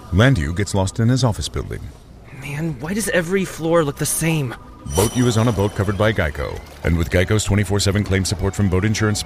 Landu gets lost in his office building. Man, why does every floor look the same? Boat U is on a boat covered by Geico. And with Geico's 24/7 claim support from boat insurance